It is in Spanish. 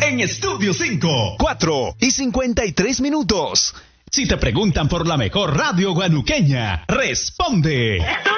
en Estudio 5. 4:53. Si te preguntan por la mejor radio guanuqueña, responde.